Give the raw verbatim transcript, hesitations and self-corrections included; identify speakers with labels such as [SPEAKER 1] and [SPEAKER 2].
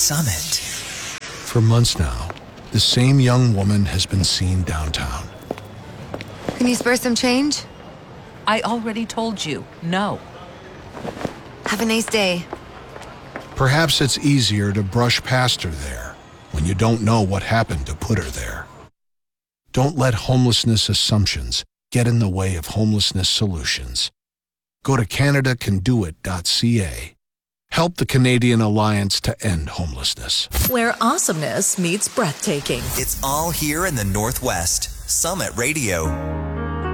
[SPEAKER 1] Summit.
[SPEAKER 2] For months now, the same young woman has been seen downtown.
[SPEAKER 3] Can you spare some change?
[SPEAKER 4] I already told you, no.
[SPEAKER 3] Have a nice day.
[SPEAKER 2] Perhaps it's easier to brush past her there when you don't know what happened to put her there. Don't let homelessness assumptions get in the way of homelessness solutions. Go to Canada Can Do It dot C A. Help the Canadian Alliance to End Homelessness.
[SPEAKER 5] Where awesomeness meets breathtaking.
[SPEAKER 1] It's all here in the Northwest. Summit Radio.